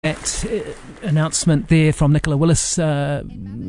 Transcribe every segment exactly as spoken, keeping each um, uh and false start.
That uh, announcement there from Nicola Willis, uh,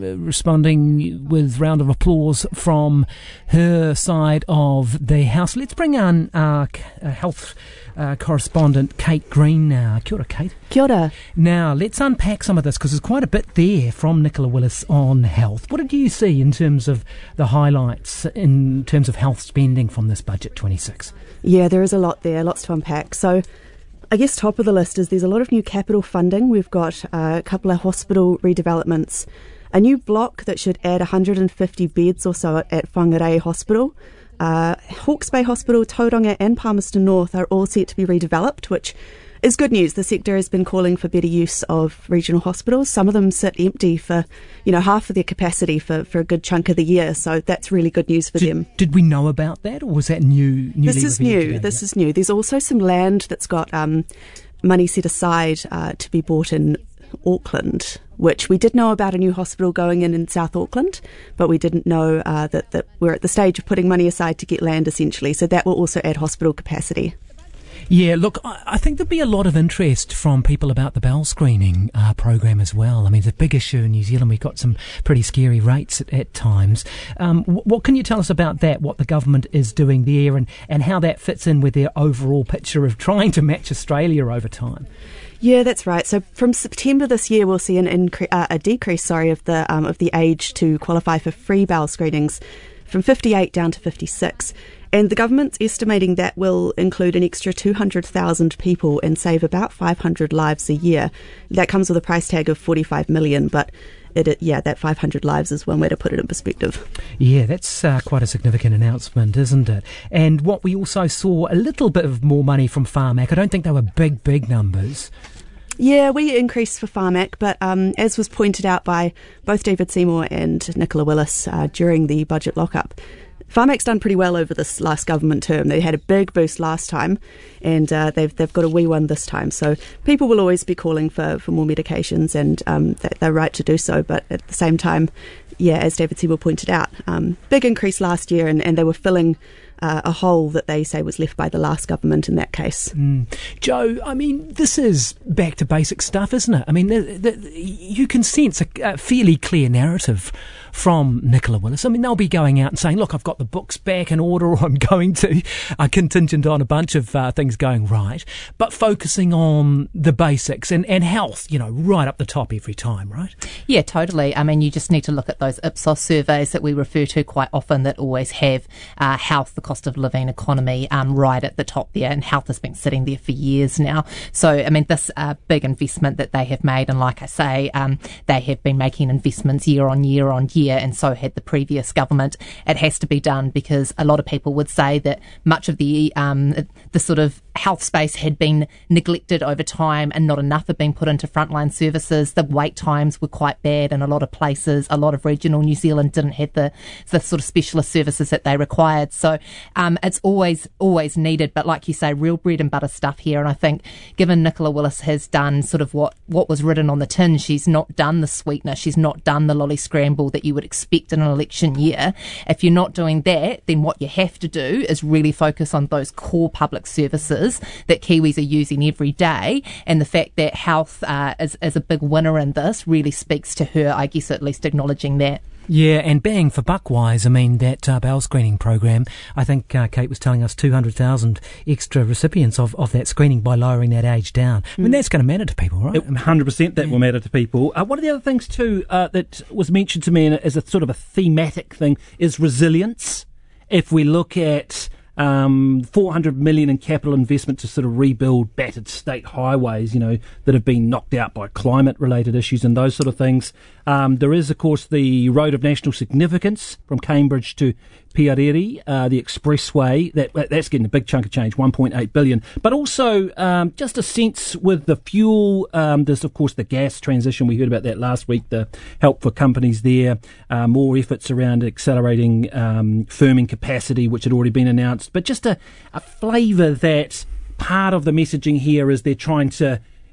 responding with round of applause from her side of the house. Let's bring on our uh, health uh, correspondent Kate Green now. Kia ora, Kate. Kia ora. Now, let's unpack some of this because there's quite a bit there from Nicola Willis on health. What did you see in terms of the highlights in terms of health spending from this budget twenty-six? Yeah, there is a lot there, lots to unpack. So I guess top of the list is there's a lot of new capital funding. We've got uh, a couple of hospital redevelopments, a new block that should add one hundred fifty beds or so at Whangarei Hospital. Uh, Hawke's Bay Hospital, Tauranga and Palmerston North are all set to be redeveloped, which is good news. The sector has been calling for better use of regional hospitals. Some of them sit empty for, you know, half of their capacity for, for a good chunk of the year. So that's really good news for did, them. Did we know about that, or was that new? This is new. Today? This is new. There's also some land that's got um, money set aside uh, to be bought in Auckland, which we did know about a new hospital going in in South Auckland, but we didn't know uh, that, that we're at the stage of putting money aside to get land essentially. So that will also add hospital capacity. Yeah, look, I think there'll be a lot of interest from people about the bowel screening uh, program as well. I mean, it's a big issue in New Zealand. We've got some pretty scary rates at, at times. Um, w- what can you tell us about that, what the government is doing there, and, and how that fits in with their overall picture of trying to match Australia over time? Yeah, that's right. So from September this year, we'll see an incre- uh, a decrease, sorry, of the um, of the age to qualify for free bowel screenings from fifty-eight down to fifty-six. And the government's estimating that will include an extra two hundred thousand people and save about five hundred lives a year. That comes with a price tag of forty-five million, but it, it, yeah, that five hundred lives is one way to put it in perspective. Yeah, that's uh, quite a significant announcement, isn't it? And what we also saw, a little bit of more money from Pharmac. I don't think they were big, big numbers. Yeah, we increased for Pharmac, but um, as was pointed out by both David Seymour and Nicola Willis uh, during the budget lockup, Pharmac's done pretty well over this last government term. They had a big boost last time, and uh, they've they've got a wee one this time. So people will always be calling for, for more medications, and um, they're right to do so. But at the same time, yeah, as David Seymour pointed out, um, big increase last year, and, and they were filling Uh, a hole that they say was left by the last government in that case. Mm. Joe, I mean, this is back to basic stuff, isn't it? I mean, the, the, you can sense a, a fairly clear narrative from Nicola Willis. I mean, they'll be going out and saying, look, I've got the books back in order, or I'm going to, uh, contingent on a bunch of uh, things going right, but focusing on the basics and, and health, you know, right up the top every time, right? Yeah, totally. I mean, you just need to look at those Ipsos surveys that we refer to quite often that always have uh, health, the cost of living, economy um, right at the top there, and health has been sitting there for years now. So, I mean, this uh, big investment that they have made, and like I say, um, they have been making investments year on year on year, and so had the previous government. It has to be done because a lot of people would say that much of the um, the sort of health space had been neglected over time, and not enough had been put into frontline services. The wait times were quite bad in a lot of places. A lot of regional New Zealand didn't have the the sort of specialist services that they required. So Um, it's always, always needed, but like you say, real bread and butter stuff here. And I think given Nicola Willis has done sort of what, what was written on the tin, she's not done the sweetener, she's not done the lolly scramble that you would expect in an election year. If you're not doing that, then what you have to do is really focus on those core public services that Kiwis are using every day. And the fact that health uh, is, is a big winner in this really speaks to her, I guess, at least acknowledging that. Yeah, and bang for buck wise, I mean, that uh, bowel screening program, I think uh, Kate was telling us two hundred thousand extra recipients of, of that screening by lowering that age down. I mean, mm. that's going to matter to people, right? It, one hundred percent that yeah. will matter to people. Uh, one of the other things, too, uh, that was mentioned to me as a sort of a thematic thing is resilience. If we look at um, four hundred million in capital investment to sort of rebuild battered state highways, you know, that have been knocked out by climate-related issues and those sort of things. Um, there is, of course, the road of national significance from Cambridge to Piariri, uh, the expressway. That that's getting a big chunk of change, one point eight billion. But also um, just a sense with the fuel. Um, there's, of course, the gas transition. We heard about that last week. The help for companies there. Uh, more efforts around accelerating um, firming capacity, which had already been announced. But just a, a flavour that part of the messaging here is they're trying to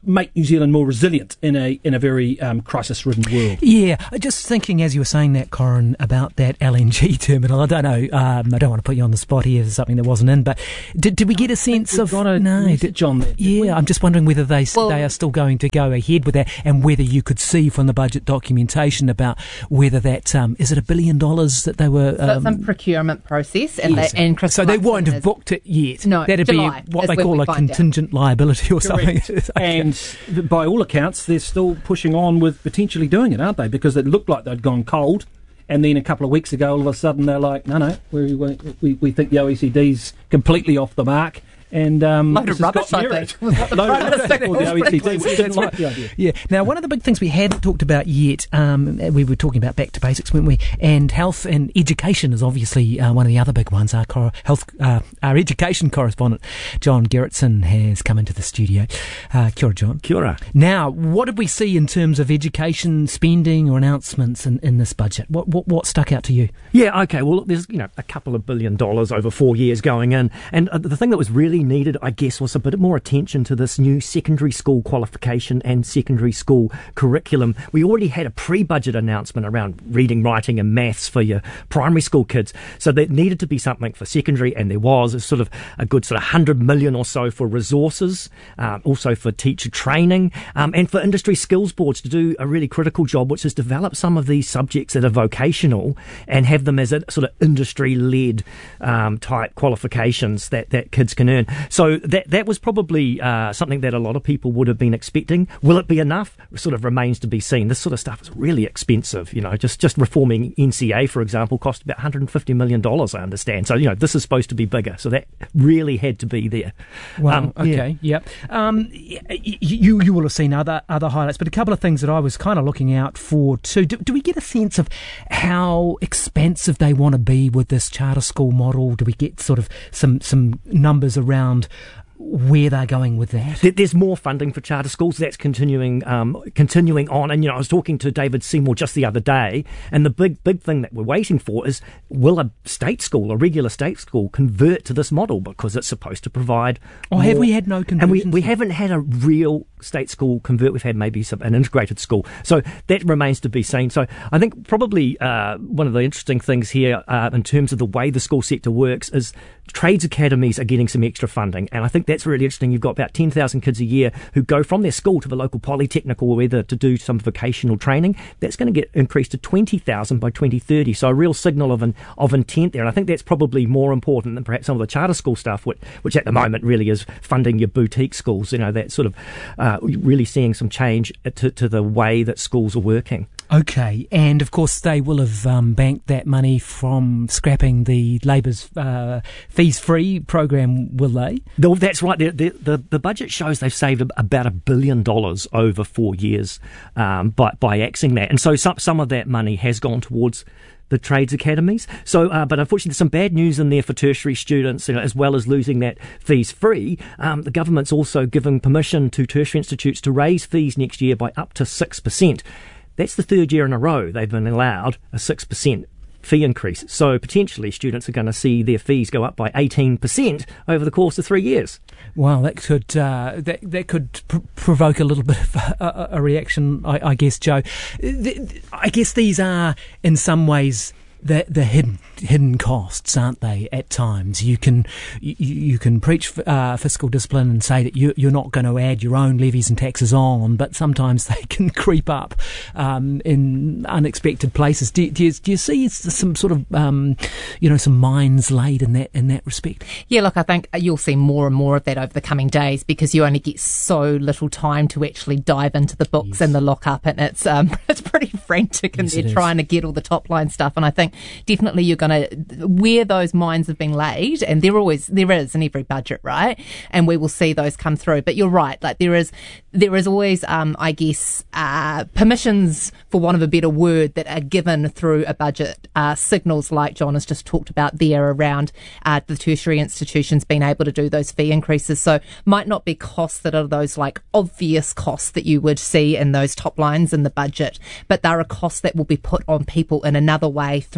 make New Zealand more resilient in a in a very um, crisis-ridden world. Yeah, just thinking as you were saying that, Corin, about that L N G terminal. I don't know. Um, I don't want to put you on the spot here for something that wasn't in, but did, did we get a sense of got a no? message Did, on that, yeah, we? I'm just wondering whether they Well, they are still going to go ahead with that, and whether you could see from the budget documentation about whether that um, is it a billion dollars that they were. So Um, it's a procurement process, and, yes. they, and Chris so they Luxon won't have is- booked it yet. No, that'd July be what is they when call we a find out. contingent liability or something. And by all accounts, they're still pushing on with potentially doing it, aren't they? Because it looked like they'd gone cold, and then a couple of weeks ago, all of a sudden, they're like, no, no, we we, we, we think the O E C D's completely off the mark. And um, Load of rubbish, I think. Load of rubbish for the O E C D. We didn't like the idea. Yeah. Now, one of the big things we hadn't talked about yet, um, we were talking about back to basics, weren't we? And health and education is obviously uh, one of the other big ones. Our cor- health, uh, our education correspondent, John Gerritsen, has come into the studio. Uh, kia ora, John. Kia ora. Now, what did we see in terms of education spending or announcements in, in this budget? What, what what stuck out to you? Yeah, okay, well, there's, you know, a couple of billion dollars over four years going in. And uh, the thing that was really needed, I guess, was a bit more attention to this new secondary school qualification and secondary school curriculum. We already had a pre-budget announcement around reading, writing and maths for your primary school kids. So there needed to be something for secondary, and there was a sort of a good sort of one hundred million or so for resources, um, also for teacher training, um, and for industry skills boards to do a really critical job, which is develop some of these subjects that are vocational and have them as a sort of industry-led um, type qualifications that, that kids can earn. So that that was probably uh, something that a lot of people would have been expecting. Will it be enough? Sort of remains to be seen. This sort of stuff is really expensive. You know, just just reforming N C A, for example, cost about one hundred fifty million dollars, I understand. So, you know, this is supposed to be bigger. So that really had to be there. Well, Um, okay, yeah. Um, y- y- you you will have seen other other highlights, but a couple of things that I was kind of looking out for too. Do, do we get a sense of how expansive they want to be with this charter school model? Do we get sort of some some numbers around where they're going with that? There- There's more funding for charter schools. That's continuing um, continuing on. And, you know, I was talking to David Seymour just the other day, and the big, big thing that we're waiting for is, will a state school, a regular state school, convert to this model? Because it's supposed to provide Or have more- we had no And we, conversions? we haven't had a real state school convert. We've had maybe some, an integrated school. So that remains to be seen. So I think probably uh, one of the interesting things here uh, in terms of the way the school sector works is trades academies are getting some extra funding. And I think that's really interesting. You've got about ten thousand kids a year who go from their school to the local polytechnic or whether to do some vocational training. That's going to get increased to twenty thousand by twenty thirty. So a real signal of an, of intent there. And I think that's probably more important than perhaps some of the charter school stuff, which, which at the moment really is funding your boutique schools. You know, that sort of uh, really seeing some change to, to the way that schools are working. Okay, and of course they will have um, banked that money from scrapping the Labour's uh, fees-free program, will they? No, that's right. The, the, the, the budget shows they've saved about a billion dollars over four years um, by, by axing that. And so some, some of that money has gone towards the trades academies. So, uh, but unfortunately, there's some bad news in there for tertiary students, you know, as well as losing that fees free. Um, the government's also given permission to tertiary institutes to raise fees next year by up to six percent. That's the third year in a row they've been allowed a six percent fee increase. So potentially students are going to see their fees go up by eighteen percent over the course of three years. Well, that could uh, that that could pr- provoke a little bit of a, a reaction, I, I guess, Joe. The, I guess these are, in some ways, the the hidden hidden costs, aren't they? At times, you can you, you can preach uh, fiscal discipline and say that you, you're not going to add your own levies and taxes on, but sometimes they can creep up um, in unexpected places. Do, do, you, do you see some sort of um, you know some mines laid in that in that respect? Yeah, look, I think you'll see more and more of that over the coming days because you only get so little time to actually dive into the books Yes. and the lockup, and it's um, it's pretty frantic, and Yes, it they're is. trying to get all the top line stuff. And I think definitely you're going to where those mines have been laid, and there always there is in every budget, right? And we will see those come through. But you're right, like there is there is always, um, I guess, uh, permissions, for want of a better word, that are given through a budget. Uh, signals like John has just talked about there around uh, the tertiary institutions being able to do those fee increases. So might not be costs that are those like obvious costs that you would see in those top lines in the budget, but there are costs that will be put on people in another way through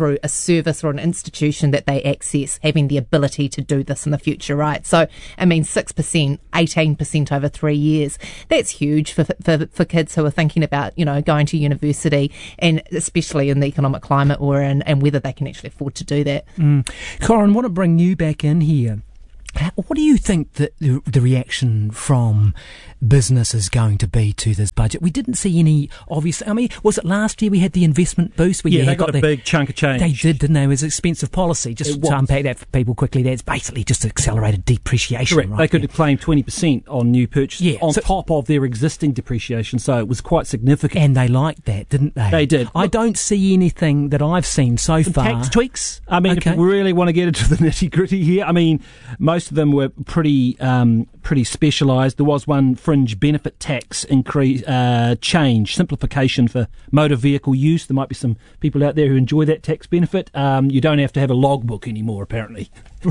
through a service or an institution that they access, having the ability to do this in the future, right? So, I mean, six percent, eighteen percent over three years, that's huge for, for, for kids who are thinking about, you know, going to university, and especially in the economic climate we're in, and whether they can actually afford to do that. Mm. Corin, I want to bring you back in here. What do you think that the, the reaction from business is going to be to this budget? We didn't see any obvious. I mean, was it last year we had the investment boost? Where yeah, you they got, got a the, big chunk of change. They did, didn't they? It was expensive policy. Just to unpack that for people quickly, that's basically just accelerated depreciation. Correct. Right they could there. claim twenty percent on new purchases yeah, on so, top of their existing depreciation, so it was quite significant. And they liked that, didn't they? They did. I Look, don't see anything that I've seen so some far. tax tweaks. I mean, okay. if we really want to get into the nitty gritty here, I mean, most of them were pretty um, pretty specialised. There was one fringe benefit tax increase uh, change, simplification for motor vehicle use. There might be some people out there who enjoy that tax benefit. Um, you don't have to have a logbook anymore, apparently.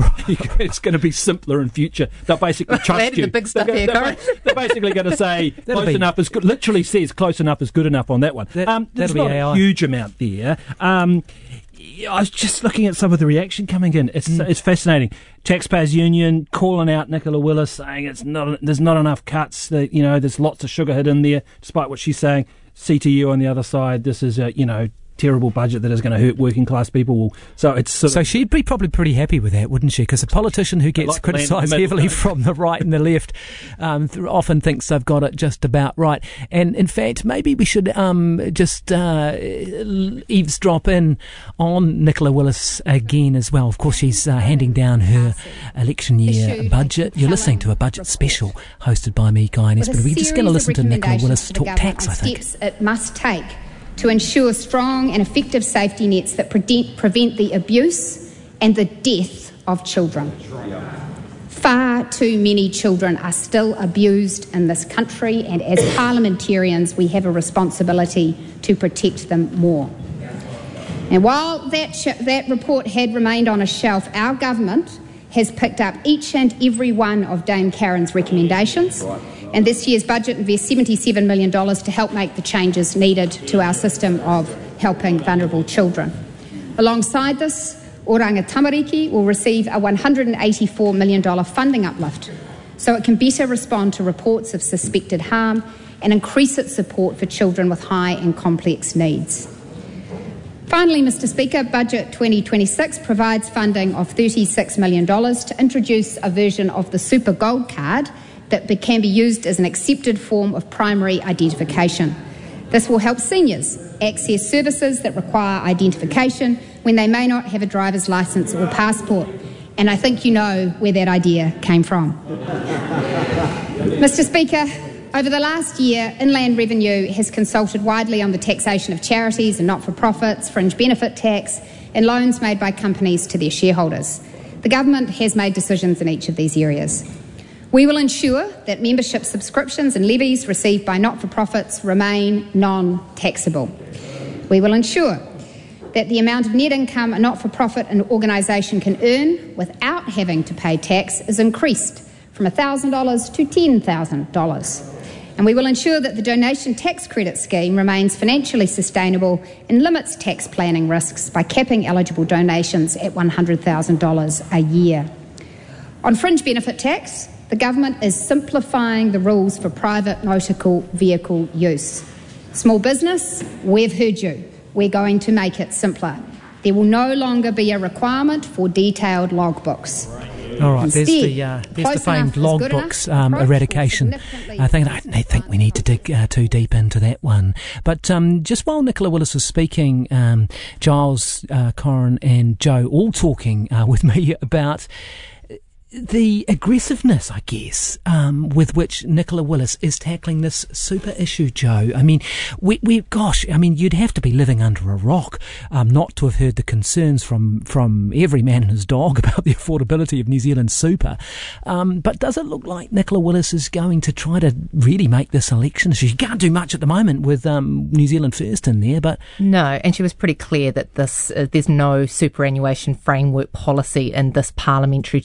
It's going to be simpler in future. They'll basically trust you. The big stuff they're, here, they're, they're basically going to say close be, enough is good. Literally says close enough is good enough on that one. That, um, there's that'll not be A I. a huge amount there. Um, I was just looking at some of the reaction coming in. It's mm. it's fascinating. Taxpayers Union calling out Nicola Willis, saying it's not there's not enough cuts. That you know there's lots of sugar hit in there, despite what she's saying. C T U on the other side, this is a you know terrible budget that is going to hurt working class people. So it's sort so of, she'd be probably pretty happy with that, wouldn't she? Because a politician who gets like criticised heavily from the right and the left um, th- often thinks they've got it just about right. And in fact, maybe we should um, just uh, eavesdrop in on Nicola Willis again as well. Of course, she's uh, handing down her election year budget. You're listening to a budget special hosted by me, Guy Nesbitt. We're just going to listen to Nicola Willis talk tax, I think. Steps it must take to ensure strong and effective safety nets that prevent, prevent the abuse and the death of children. Far too many children are still abused in this country, and as parliamentarians we have a responsibility to protect them more. And while that, sh- that report had remained on a shelf, our government has picked up each and every one of Dame Karen's recommendations, and this year's budget invests seventy-seven million dollars to help make the changes needed to our system of helping vulnerable children. Alongside this, Oranga Tamariki will receive a one hundred eighty-four million dollars funding uplift so it can better respond to reports of suspected harm and increase its support for children with high and complex needs. Finally, Mr Speaker, Budget twenty twenty-six provides funding of thirty-six million dollars to introduce a version of the Super Gold Card that can be used as an accepted form of primary identification. This will help seniors access services that require identification when they may not have a driver's licence or passport. And I think you know where that idea came from. Mr Speaker, over the last year, Inland Revenue has consulted widely on the taxation of charities and not-for-profits, fringe benefit tax, and loans made by companies to their shareholders. The government has made decisions in each of these areas. We will ensure that membership subscriptions and levies received by not-for-profits remain non-taxable. We will ensure that the amount of net income a not-for-profit and organisation can earn without having to pay tax is increased from one thousand dollars to ten thousand dollars. And we will ensure that the donation tax credit scheme remains financially sustainable and limits tax planning risks by capping eligible donations at one hundred thousand dollars a year. On fringe benefit tax, the government is simplifying the rules for private motor vehicle use. Small business, we've heard you. We're going to make it simpler. There will no longer be a requirement for detailed logbooks. All right, Instead, there's the, uh, there's the famed logbooks um, eradication. I think I don't think we need to dig uh, too deep into that one. But um, just while Nicola Willis was speaking, um, Giles, uh, Corin and Joe all talking uh, with me about the aggressiveness, I guess, um, with which Nicola Willis is tackling this super issue, Joe. I mean, we, we, gosh, I mean, you'd have to be living under a rock um, not to have heard the concerns from, from every man and his dog about the affordability of New Zealand super. Um, but does it look like Nicola Willis is going to try to really make this election issue? She can't do much at the moment with um, New Zealand First in there, but... No, and she was pretty clear that this uh, there's no superannuation framework policy in this parliamentary term, and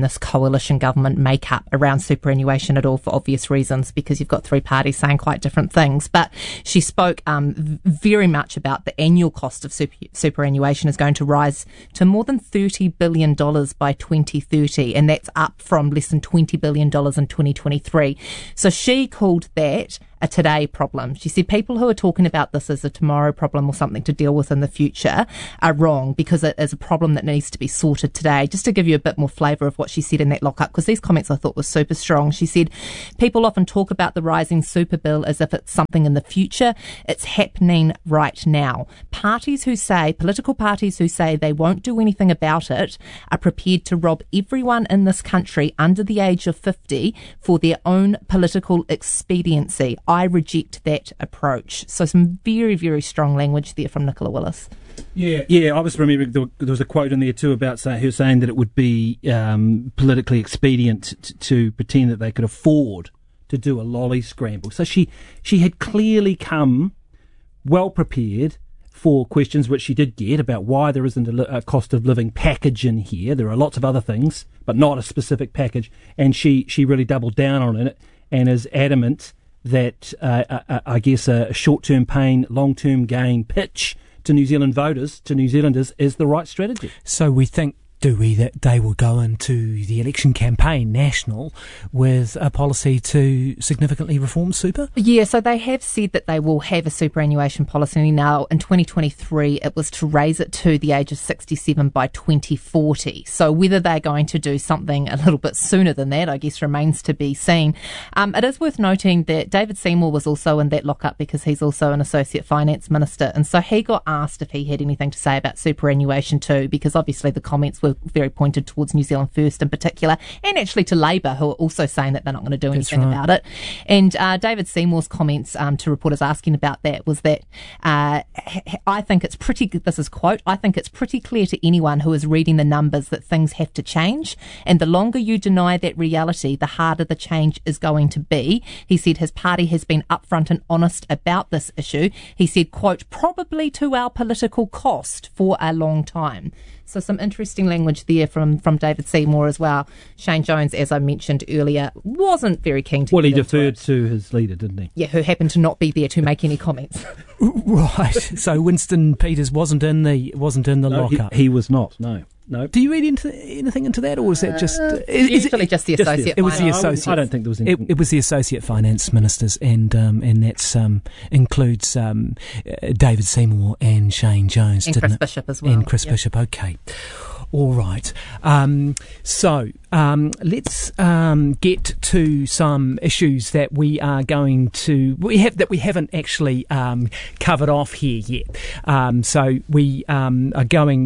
this coalition government makeup around superannuation at all, for obvious reasons, because you've got three parties saying quite different things. But she spoke um, very much about the annual cost of super, superannuation is going to rise to more than thirty billion dollars by twenty thirty, and that's up from less than twenty billion dollars in twenty twenty-three. So she called that a today problem. She said people who are talking about this as a tomorrow problem or something to deal with in the future are wrong, because it is a problem that needs to be sorted today. Just to give you a bit more flavour of what she said in that lockup, because these comments I thought were super strong. She said, people often talk about the rising super bill as if it's something in the future. It's happening right now. Parties who say, political parties who say they won't do anything about it are prepared to rob everyone in this country under the age of fifty for their own political expediency. I reject that approach. So some very, very strong language there from Nicola Willis. Yeah, yeah. I was remembering there was a quote in there too about say, her saying that it would be um, politically expedient t- to pretend that they could afford to do a lolly scramble. So she she had clearly come well prepared for questions which she did get about why there isn't a, li- a cost of living package in here. There are lots of other things, but not a specific package. And she, she really doubled down on it and is adamant that uh, uh, I guess a short-term pain, long-term gain pitch to New Zealand voters, to New Zealanders, is the right strategy. So we think, do we, that they will go into the election campaign, national, with a policy to significantly reform super? Yeah, so they have said that they will have a superannuation policy. Now, in twenty twenty-three, it was to raise it to the age of sixty-seven by twenty forty. So whether they're going to do something a little bit sooner than that, I guess, remains to be seen. Um, it is worth noting that David Seymour was also in that lockup because he's also an Associate Finance Minister. And so he got asked if he had anything to say about superannuation too, because obviously the comments were very pointed towards New Zealand First in particular, and actually to Labour, who are also saying that they're not going to do anything right. about it. And uh, David Seymour's comments um, to reporters asking about that was that uh, I think it's pretty, this is quote, I think it's pretty clear to anyone who is reading the numbers that things have to change, and the longer you deny that reality, the harder the change is going to be. He said his party has been upfront and honest about this issue. He said, quote, probably to our political cost for a long time. So some interesting language there from, from David Seymour as well. Shane Jones, as I mentioned earlier, wasn't very keen to... Well, he deferred to his leader, didn't he? Yeah, who happened to not be there to make any comments. Right. So Winston Peters wasn't in the wasn't in the no, lockup. He, he was not. No. No. Do you read into anything into that, or is that just? Uh, is, is it just the associate? Just the, it was the associate. I don't think there was anything. It, it was the associate finance ministers, and um, and that's um, includes um, uh, David Seymour and Shane Jones, and didn't Chris it? Bishop as well. And Chris yep. Bishop. Okay. All right. Um, so um, let's um, get to some issues that we are going to we have that we haven't actually um, covered off here yet. Um, so we um, are going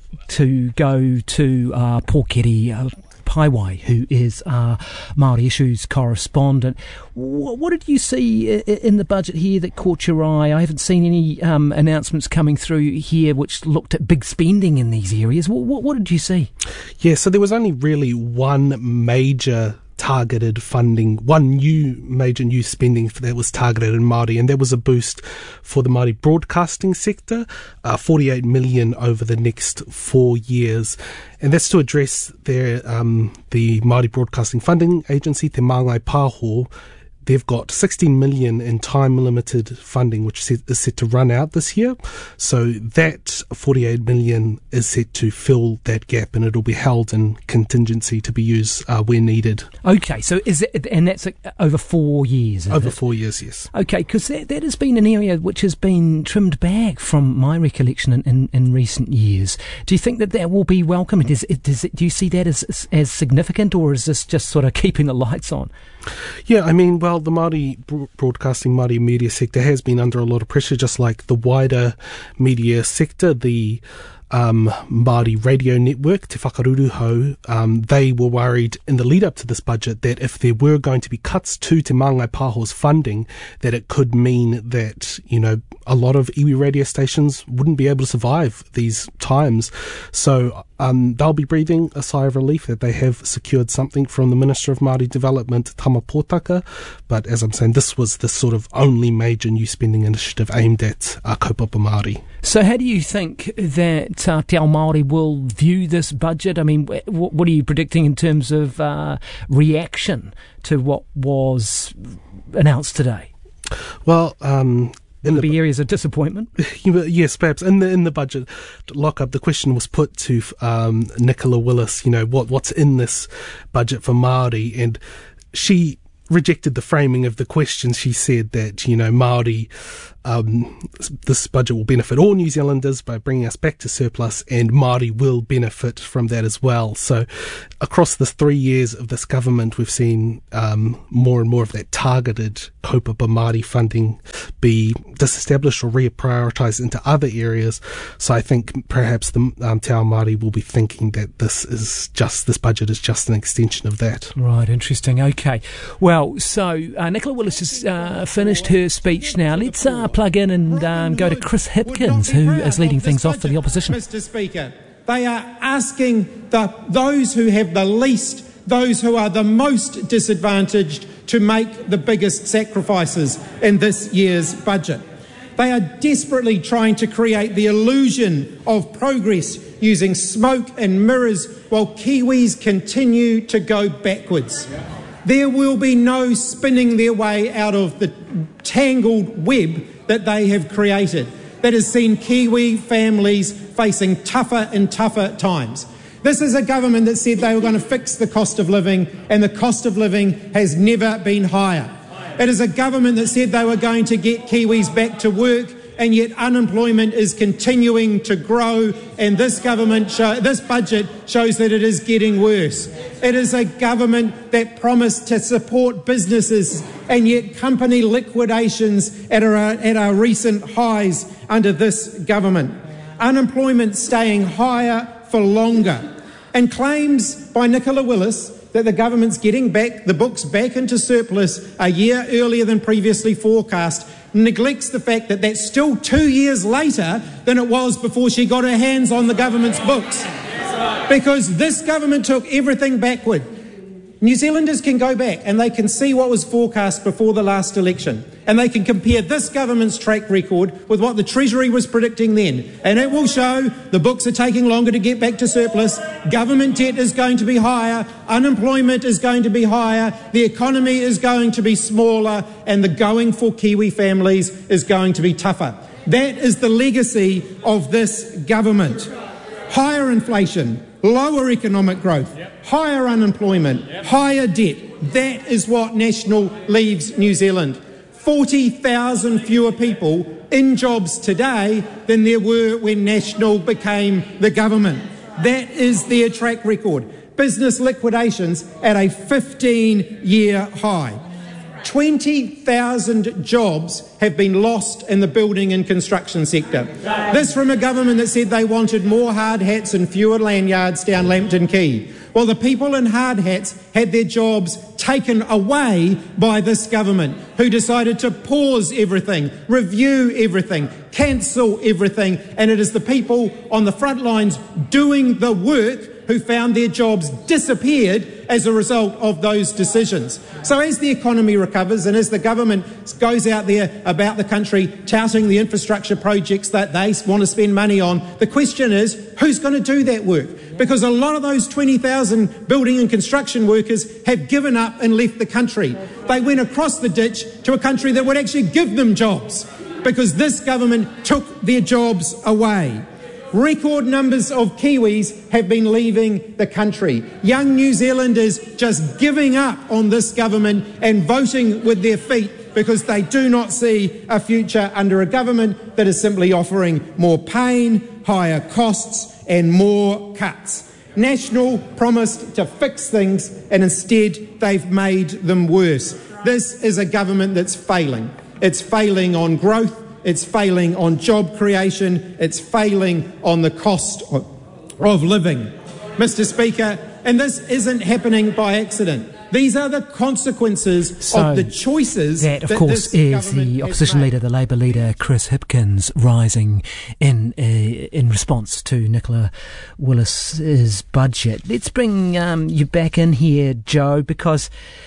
to go to uh, Pōkere uh, Paiwai, who is our Māori Issues correspondent. What, what did you see in the budget here that caught your eye? I haven't seen any um, announcements coming through here which looked at big spending in these areas. What, what, what did you see? Yeah, so there was only really one major targeted funding, one new major new spending that was targeted in Māori, and that was a boost for the Māori broadcasting sector, uh, forty-eight million over the next four years, and that's to address their um, the Māori Broadcasting Funding Agency, Te Māngai Pāho. They've got sixteen million in time-limited funding, which is set to run out this year. So that forty-eight million is set to fill that gap, and it'll be held in contingency to be used uh, where needed. Okay, so is it, and that's uh, over four years, is Over it? four years, yes. Okay, because that, that has been an area which has been trimmed back from my recollection in, in, in recent years. Do you think that that will be welcome? Does it, does it, do you see that as, as, as significant, or is this just sort of keeping the lights on? Yeah, I mean, well, the Māori broadcasting, Māori media sector has been under a lot of pressure, just like the wider media sector. The um, Māori radio network, Te Whakaruru Hau, um, they were worried in the lead up to this budget that if there were going to be cuts to Te Māngai Pāho's funding, that it could mean that, you know, a lot of iwi radio stations wouldn't be able to survive these times. So um, they'll be breathing a sigh of relief that they have secured something from the Minister of Māori Development, Tama Potaka. But as I'm saying, this was the sort of only major new spending initiative aimed at uh, kaupapa Māori. So how do you think that uh, Te Ao Māori will view this budget? I mean, wh- what are you predicting in terms of uh, reaction to what was announced today? Well, um, in the be areas of disappointment. Yes, perhaps. In the in the budget lockup, the question was put to um, Nicola Willis. You know, what what's in this budget for Māori, and she rejected the framing of the question. She said that, you know, Māori, um, this budget will benefit all New Zealanders by bringing us back to surplus, and Māori will benefit from that as well. So across the three years of this government, we've seen um, more and more of that targeted kaupapa Māori funding be disestablished or reprioritised into other areas. So I think perhaps the um, Te Ao Māori will be thinking that this is just, this budget is just an extension of that. Right, interesting. Okay. Well, so uh, Nicola Willis has uh, finished her speech now. Let's uh, plug in and um, go to Chris Hipkins, who is leading things off for the opposition. Mister Speaker, they are asking the, those who have the least, those who are the most disadvantaged, to make the biggest sacrifices in this year's budget. They are desperately trying to create the illusion of progress using smoke and mirrors while Kiwis continue to go backwards. There will be no spinning their way out of the tangled web that they have created that has seen Kiwi families facing tougher and tougher times. This is a government that said they were going to fix the cost of living, and the cost of living has never been higher. It is a government that said they were going to get Kiwis back to work, and yet unemployment is continuing to grow, and this government, show, this budget shows that it is getting worse. It is a government that promised to support businesses, and yet company liquidations at our, at our recent highs under this government. Unemployment staying higher for longer, and claims by Nicola Willis that the government's getting back the books back into surplus a year earlier than previously forecast neglects the fact that that's still two years later than it was before she got her hands on the government's books. Because this government took everything backward. New Zealanders can go back and they can see what was forecast before the last election, and they can compare this government's track record with what the Treasury was predicting then, and it will show the books are taking longer to get back to surplus, government debt is going to be higher, unemployment is going to be higher, the economy is going to be smaller, and the going for Kiwi families is going to be tougher. That is the legacy of this government. Higher inflation, lower economic growth, yep. higher unemployment, yep. higher debt. That is what National leaves New Zealand. forty thousand fewer people in jobs today than there were when National became the government. That is their track record. Business liquidations at a fifteen-year high. twenty thousand jobs have been lost in the building and construction sector. This from a government that said they wanted more hard hats and fewer lanyards down Lambton Quay. Well, the people in hard hats had their jobs taken away by this government, who decided to pause everything, review everything, cancel everything, and it is the people on the front lines doing the work who found their jobs disappeared as a result of those decisions. So as the economy recovers and as the government goes out there about the country touting the infrastructure projects that they want to spend money on, the question is, who's going to do that work? Because a lot of those twenty thousand building and construction workers have given up and left the country. They went across the ditch to a country that would actually give them jobs, because this government took their jobs away. Record numbers of Kiwis have been leaving the country. Young New Zealanders just giving up on this government and voting with their feet because they do not see a future under a government that is simply offering more pain, higher costs and more cuts. National promised to fix things, and instead they've made them worse. This is a government that's failing. It's failing on growth. It's failing on job creation. It's failing on the cost of, of living. Mister Speaker, and this isn't happening by accident. These are the consequences So of the choices That, of that course, this is government the has opposition made. leader, the Labour leader, Chris Hipkins, rising in uh, in response to Nicola Willis's budget. Let's bring um, you back in here, Joe, because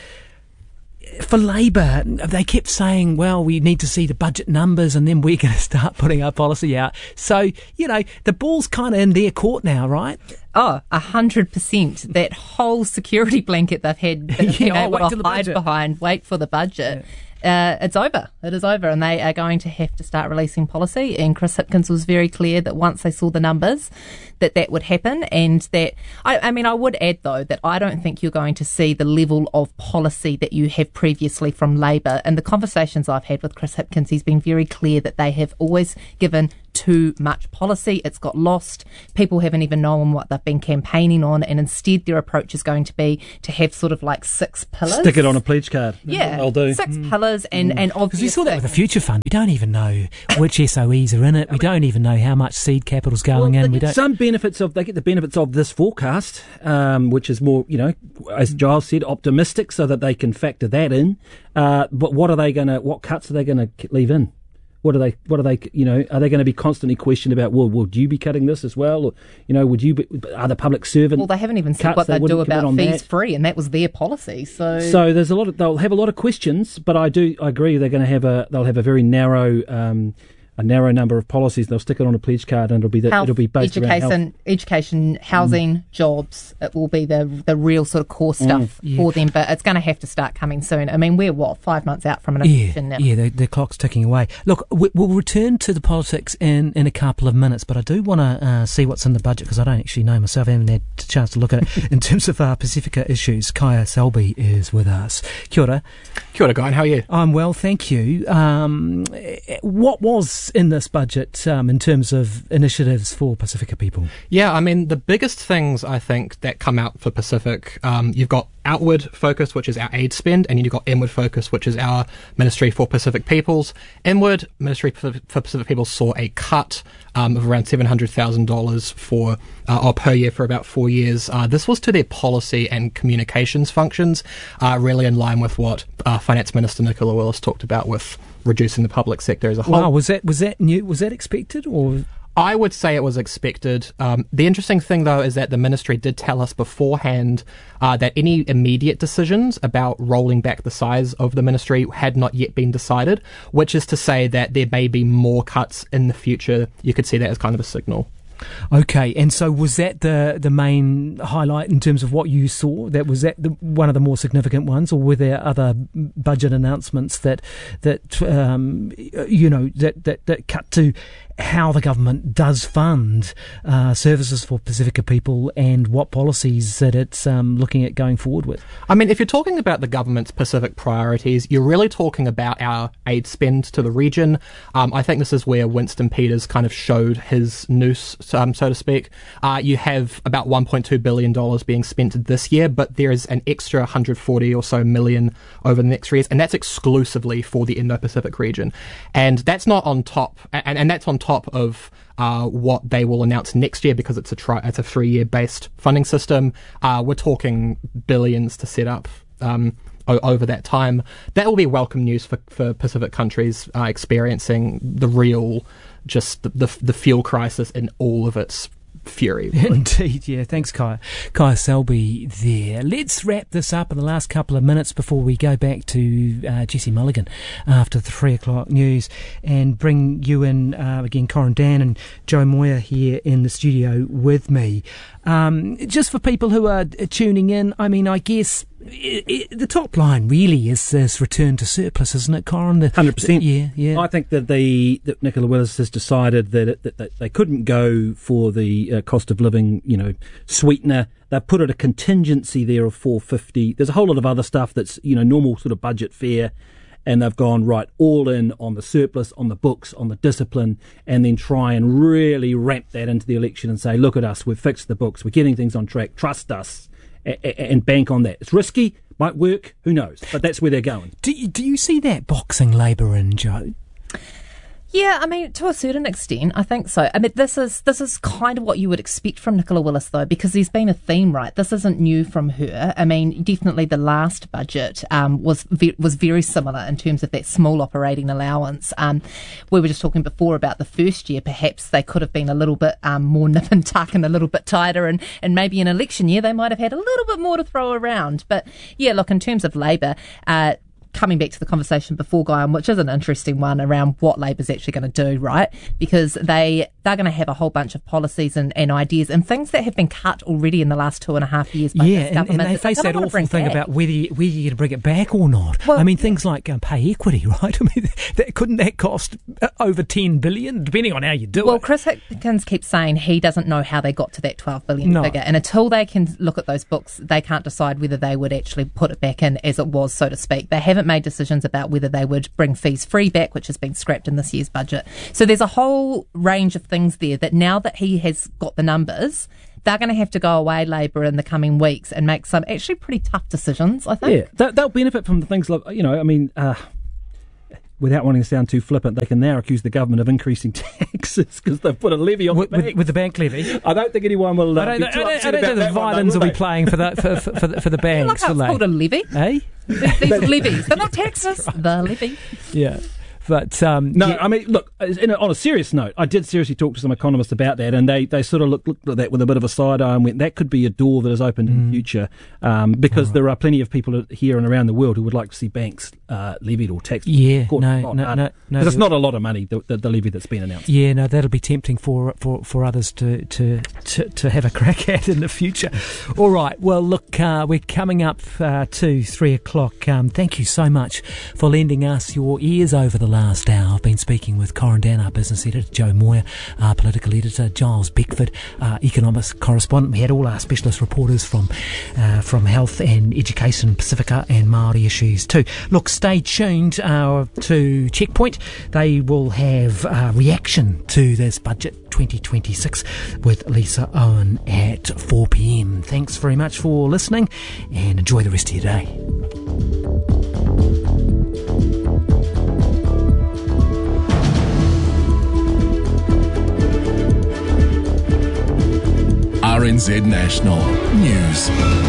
for Labour, they kept saying, well, we need to see the budget numbers and then we're going to start putting our policy out. So, you know, the ball's kind of in their court now, right? Oh, a hundred percent. That whole security blanket they've had, that they've Yeah, been oh, able wait to till the hide budget. behind, wait for the budget. Uh, it's over. It is over, and they are going to have to start releasing policy. And Chris Hipkins was very clear that once they saw the numbers, that that would happen. And that, I, I mean, I would add though that I don't think you're going to see the level of policy that you have previously from Labour. And the conversations I've had with Chris Hipkins, he's been very clear that they have always given too much policy. It's got lost. People haven't even known what they've been campaigning on, and instead their approach is going to be to have sort of like six pillars. Stick it on a pledge card. Yeah, I'll do. six pillars, and and Because obviously we saw that with the Future Fund. We don't even know which S O Es are in it. We don't even know how much seed capital's going Well, in. they We get don't. some benefits of they get the benefits of this forecast, um, which is more, you know, as Giles said, optimistic, so that they can factor that in. Uh, but what are they going to? What cuts are they going to leave in? What are they? What are they? You know, are they going to be constantly questioned about? Well, would you be cutting this as well? Or, you know, would you? Be, are the public servant? Well, they haven't even said cuts, what they they do wouldn't commit about on fees that. free, and that was their policy. So, So there's a lot of they'll have a lot of questions, but I do I agree they're going to have a they'll have a very narrow um, a narrow number of policies. They'll stick it on a pledge card, and it'll be the, health, it'll be based around health. education, education, housing, mm. jobs. It will be the the real sort of core stuff Mm, yeah. for them. But it's going to have to start coming soon. I mean, we're what five months out from an Yeah, election now. yeah, the, the clock's ticking away. Look, we, we'll return to the politics in, in a couple of minutes, but I do want to uh, see what's in the budget because I don't actually know myself. I haven't had a chance to look at it. In terms of uh, Pacifica issues, Kaya Selby is with us. Kia ora. Kia ora, Guy. How are you? I'm well, thank you. Um, what was in this budget um, in terms of initiatives for Pacifica people? Yeah, I mean, the biggest things I think that come out for Pacific, um, you've got outward focus, which is our aid spend, and you've got inward focus, which is our Ministry for Pacific Peoples. Inward, Ministry for Pacific Peoples saw a cut um, of around seven hundred thousand dollars for uh, or per year for about four years. Uh, this was to their policy and communications functions, uh, really in line with what uh, Finance Minister Nicola Willis talked about with reducing the public sector as a whole. Wow, was that was that new? Was that expected or? I would say it was expected. Um, the interesting thing, though, is that the ministry did tell us beforehand uh, that any immediate decisions about rolling back the size of the ministry had not yet been decided, which is to say that there may be more cuts in the future. You could see that as kind of a signal. Okay, and so was that the the main highlight in terms of what you saw? That was that the, one of the more significant ones, or were there other budget announcements that that um, you know that, that that cut to how the government does fund uh, services for Pacifica people and what policies that it's um, looking at going forward with? I mean, if you're talking about the government's Pacific priorities, you're really talking about our aid spend to the region. Um, I think this is where Winston Peters kind of showed his noose, um, so to speak. Uh, you have about one point two billion dollars being spent this year, but there is an extra one hundred forty or so million over the next three years, and that's exclusively for the Indo-Pacific region. And that's not on top, and, and that's on top of uh, what they will announce next year because it's a tri- it's a three-year based funding system. Uh, we're talking billions to set up um, o- over that time. That will be welcome news for, for Pacific countries uh, experiencing the real, just the, the the fuel crisis in all of its fury. Really. Indeed, yeah. Thanks, Kaya. Kaya Selby there. Let's wrap this up in the last couple of minutes before we go back to uh, Jesse Mulligan after the three o'clock news and bring you in uh, again, Corin Dan and Joe Moyer here in the studio with me. Um, just for people who are tuning in, I mean, I guess it, it, the top line really is this return to surplus, isn't it, Corin? The, one hundred percent. The, yeah, yeah. I think that the that Nicola Willis has decided that, it, that, that they couldn't go for the uh, cost of living, you know, sweetener. They've put at a contingency there of four hundred fifty. There's a whole lot of other stuff that's, you know, normal sort of budget fare. And they've gone right all in on the surplus, on the books, on the discipline, and then try and really ramp that into the election and say, look at us, we've fixed the books, we're getting things on track, trust us, and, and bank on that. It's risky, might work, who knows? But that's where they're going. Do you, do you see that boxing Labour in, Joe? Yeah, I mean, to a certain extent, I think so. I mean, this is this is kind of what you would expect from Nicola Willis, though, because there's been a theme, right? This isn't new from her. I mean, definitely the last budget um, was ve- was very similar in terms of that small operating allowance. Um, we were just talking before about the first year. Perhaps they could have been a little bit um, more nip and tuck and a little bit tighter, and, and maybe an election year they might have had a little bit more to throw around. But yeah, look, in terms of Labour, uh, coming back to the conversation before, Guy, which is an interesting one around what Labour's actually going to do, right? Because they, they're going to have a whole bunch of policies and, and ideas and things that have been cut already in the last two and a half years by yeah, this government. And, and they face that awful thing back. about whether, you, whether you're going to bring it back or not. Well, I mean, things like um, pay equity, right? I mean, that, couldn't that cost over ten billion dollars, depending on how you do well, it? Well, Chris Hipkins keeps saying he doesn't know how they got to that twelve billion dollars no. figure. And until they can look at those books, they can't decide whether they would actually put it back in as it was, so to speak. They haven't made decisions about whether they would bring fees free back, which has been scrapped in this year's budget. So there's a whole range of things there that now that he has got the numbers, they're going to have to go away, Labour, in the coming weeks and make some actually pretty tough decisions, I think. Yeah, they'll benefit from the things like, you know, I mean, uh, without wanting to sound too flippant, they can now accuse the government of increasing taxes because they've put a levy on with, the bank. With, with the bank levy? I don't think anyone will uh, I don't, be I too don't, upset I don't about think that the violins one, will will be playing for the, for, for, for the, for the banks, Look how will it's they? called a levy. Eh? These, these levies. They're not taxes. Right. The levy. Yeah. But um, no, yeah. I mean, look. In a, on a serious note, I did seriously talk to some economists about that, and they, they sort of looked, looked at that with a bit of a side eye and went, that could be a door that is opened mm. in the future, um, because right. there are plenty of people here and around the world who would like to see banks uh, levied or taxed. Yeah, no, no, no, no, because it's not a lot of money, the, the, the levy that's been announced. Yeah, no, that'll be tempting for for, for others to, to, to, to have a crack at in the future. All right, well, look, uh, we're coming up uh, to three o'clock. Um, thank you so much for lending us your ears over the last hour. I've been speaking with Corin Dan, our business editor, Joe Moyer, our political editor, Giles Beckford, our economics correspondent. We had all our specialist reporters from uh, from health and education, Pacifica and Māori issues too. Look, stay tuned uh, to Checkpoint. They will have a reaction to this budget twenty twenty-six with Lisa Owen at four p.m. Thanks very much for listening and enjoy the rest of your day. R N Z National News.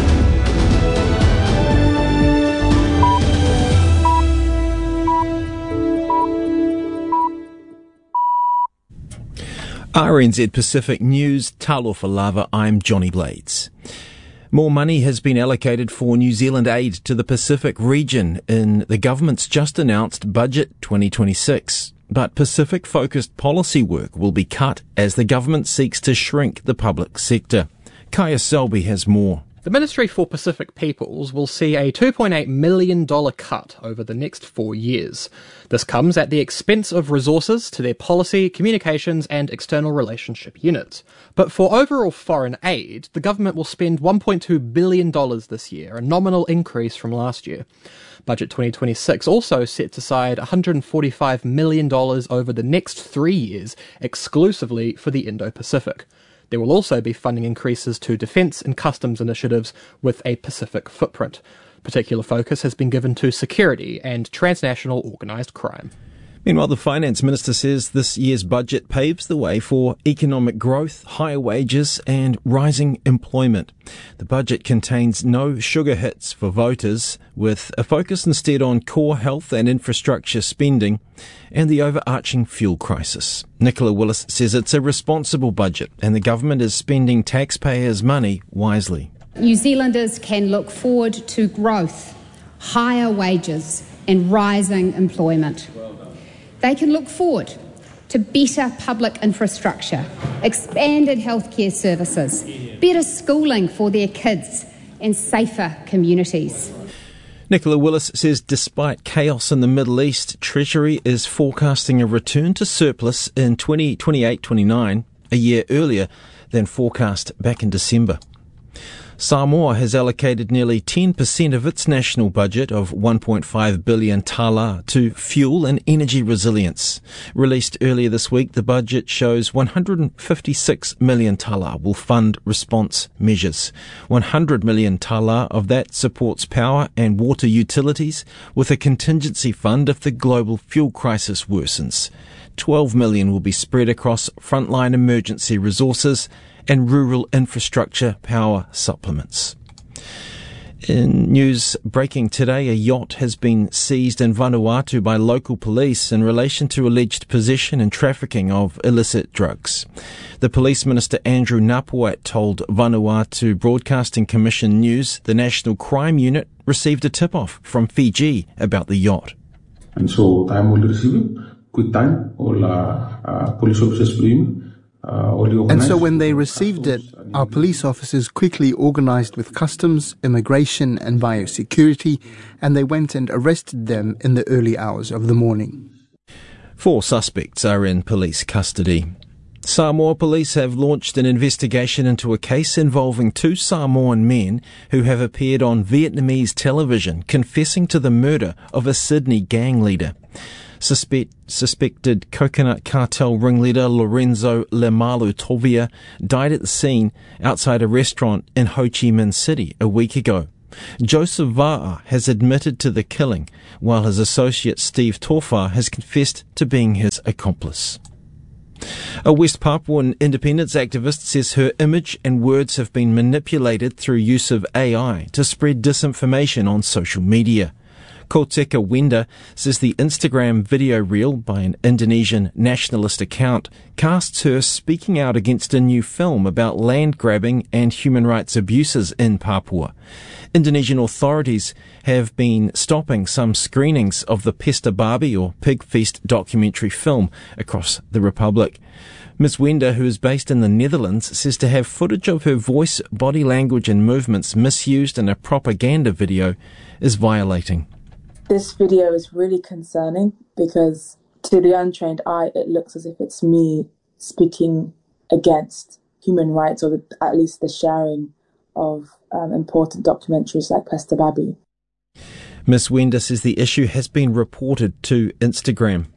R N Z Pacific News, Talofa Lava, I'm Johnny Blades. More money has been allocated for New Zealand aid to the Pacific region in the government's just announced Budget twenty twenty-six. But Pacific-focused policy work will be cut as the government seeks to shrink the public sector. Kaya Selby has more. The Ministry for Pacific Peoples will see a two point eight million dollars cut over the next four years. This comes at the expense of resources to their policy, communications and external relationship units. But for overall foreign aid, the government will spend one point two billion dollars this year, a nominal increase from last year. Budget twenty twenty-six also sets aside one hundred forty-five million dollars over the next three years exclusively for the Indo-Pacific. There will also be funding increases to defence and customs initiatives with a Pacific footprint. Particular focus has been given to security and transnational organised crime. Meanwhile, the Finance Minister says this year's budget paves the way for economic growth, higher wages and rising employment. The budget contains no sugar hits for voters, with a focus instead on core health and infrastructure spending and the overarching fuel crisis. Nicola Willis says it's a responsible budget and the government is spending taxpayers' money wisely. New Zealanders can look forward to growth, higher wages and rising employment. They can look forward to better public infrastructure, expanded healthcare services, better schooling for their kids and safer communities. Nicola Willis says despite chaos in the Middle East, Treasury is forecasting a return to surplus in twenty twenty-eight twenty-nine, a year earlier than forecast back in December. Samoa has allocated nearly ten percent of its national budget of one point five billion tala to fuel and energy resilience. Released earlier this week, the budget shows one hundred fifty-six million tala will fund response measures. one hundred million tala of that supports power and water utilities with a contingency fund if the global fuel crisis worsens. twelve million dollars will be spread across frontline emergency resources and rural infrastructure power supplements. In news breaking today, a yacht has been seized in Vanuatu by local police in relation to alleged possession and trafficking of illicit drugs. The Police Minister Andrew Napuat told Vanuatu Broadcasting Commission News the National Crime Unit received a tip-off from Fiji about the yacht. And so time will receive it, quick time, all uh, uh, police officers bring. Uh, and so when they received it, our police officers quickly organised with customs, immigration and biosecurity, and they went and arrested them in the early hours of the morning. Four suspects are in police custody. Samoa police have launched an investigation into a case involving two Samoan men who have appeared on Vietnamese television confessing to the murder of a Sydney gang leader. Suspect, suspected coconut cartel ringleader Lorenzo Lemalu Tovia died at the scene outside a restaurant in Ho Chi Minh City a week ago. Joseph Va'a has admitted to the killing, while his associate Steve Tofa has confessed to being his accomplice. A West Papuan independence activist says her image and words have been manipulated through use of A I to spread disinformation on social media. Koteka Wenda says the Instagram video reel by an Indonesian nationalist account casts her speaking out against a new film about land grabbing and human rights abuses in Papua. Indonesian authorities have been stopping some screenings of the Pesta Babi or Pig Feast documentary film across the Republic. Miz Wenda, who is based in the Netherlands, says to have footage of her voice, body language and movements misused in a propaganda video is violating. This video is really concerning because to the untrained eye, it looks as if it's me speaking against human rights or at least the sharing of um, important documentaries like Pesta Babi. Miss Wenda says the issue has been reported to Instagram.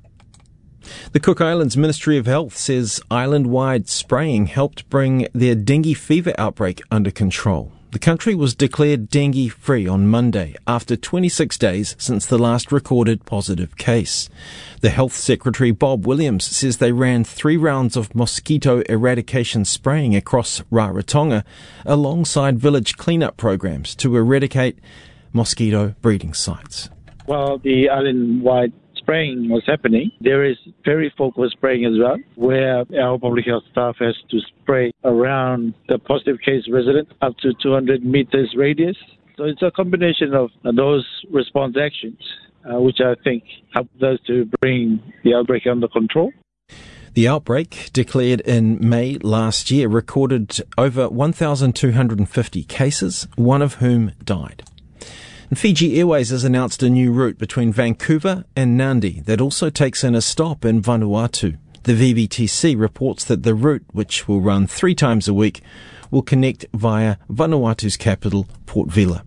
The Cook Islands Ministry of Health says island-wide spraying helped bring their dengue fever outbreak under control. The country was declared dengue-free on Monday after twenty-six days since the last recorded positive case. The Health Secretary Bob Williams says they ran three rounds of mosquito eradication spraying across Rarotonga alongside village cleanup programs to eradicate mosquito breeding sites. While the island-wide spraying was happening, there is very focused spraying as well, where our public health staff has to spray around the positive case resident up to two hundred meters radius. So it's a combination of those response actions, uh, which I think helped us to bring the outbreak under control. The outbreak, declared in May last year, recorded over one thousand two hundred fifty cases, one of whom died. And Fiji Airways has announced a new route between Vancouver and Nadi that also takes in a stop in Vanuatu. The V B T C reports that the route, which will run three times a week, will connect via Vanuatu's capital, Port Vila.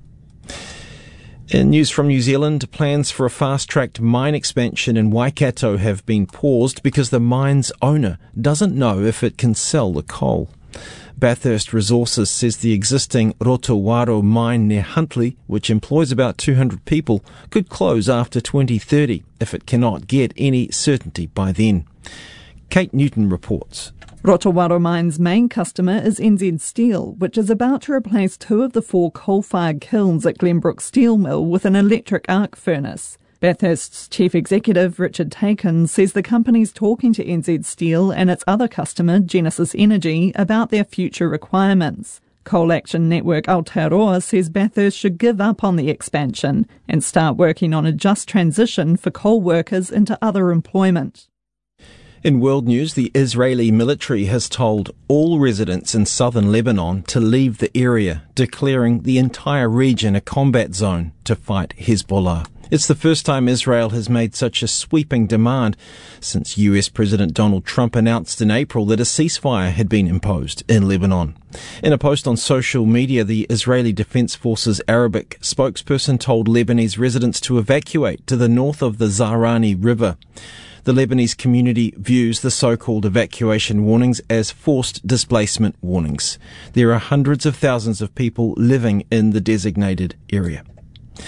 In news from New Zealand, plans for a fast-tracked mine expansion in Waikato have been paused because the mine's owner doesn't know if it can sell the coal. Bathurst Resources says the existing Rotowaro mine near Huntly, which employs about two hundred people, could close after twenty thirty if it cannot get any certainty by then. Kate Newton reports. Rotowaro Mine's main customer is N Z Steel, which is about to replace two of the four coal-fired kilns at Glenbrook Steel Mill with an electric arc furnace. Bathurst's chief executive, Richard Taken, says the company's talking to N Z Steel and its other customer, Genesis Energy, about their future requirements. Coal Action Network Aotearoa says Bathurst should give up on the expansion and start working on a just transition for coal workers into other employment. In world news, the Israeli military has told all residents in southern Lebanon to leave the area, declaring the entire region a combat zone to fight Hezbollah. It's the first time Israel has made such a sweeping demand since U S President Donald Trump announced in April that a ceasefire had been imposed in Lebanon. In a post on social media, the Israeli Defense Forces Arabic spokesperson told Lebanese residents to evacuate to the north of the Zahrani River. The Lebanese community views the so-called evacuation warnings as forced displacement warnings. There are hundreds of thousands of people living in the designated area.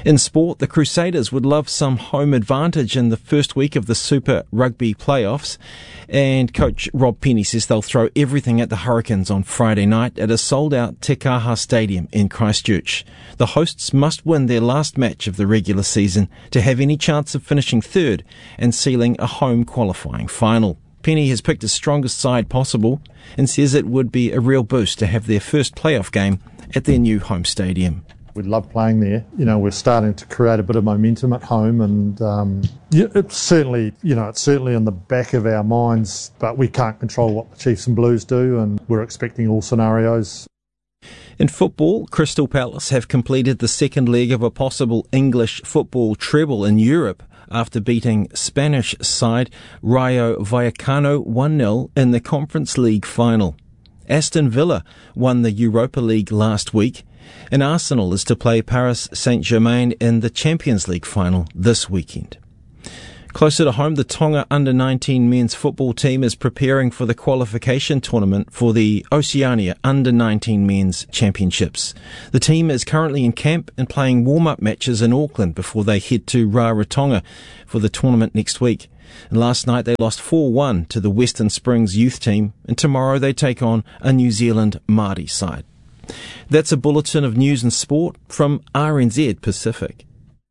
In sport, the Crusaders would love some home advantage in the first week of the Super Rugby playoffs, and coach Rob Penny says they'll throw everything at the Hurricanes on Friday night at a sold-out Te Kaha Stadium in Christchurch. The hosts must win their last match of the regular season to have any chance of finishing third and sealing a home qualifying final. Penny has picked the strongest side possible and says it would be a real boost to have their first playoff game at their new home stadium. We love playing there. You know, we're starting to create a bit of momentum at home, and um, it's certainly, you know, it's certainly in the back of our minds, but we can't control what the Chiefs and Blues do, and we're expecting all scenarios. In football, Crystal Palace have completed the second leg of a possible English football treble in Europe after beating Spanish side Rayo Vallecano one nil in the Conference League final. Aston Villa won the Europa League last week, and Arsenal is to play Paris Saint-Germain in the Champions League final this weekend. Closer to home, the Tonga under nineteen men's football team is preparing for the qualification tournament for the Oceania under nineteen men's championships. The team is currently in camp and playing warm-up matches in Auckland before they head to Rarotonga for the tournament next week. And last night they lost four one to the Western Springs youth team, and tomorrow they take on a New Zealand Māori side. That's a bulletin of news and sport from R N Z Pacific.